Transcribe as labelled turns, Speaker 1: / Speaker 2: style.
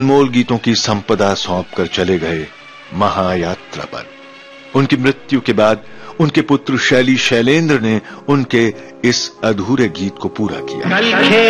Speaker 1: अनमोल गीतों की संपदा सौंपकर चले गए महायात्रा पर। उनकी मृत्यु के बाद उनके पुत्र शैलेंद्र ने उनके इस अधूरे गीत को पूरा किया।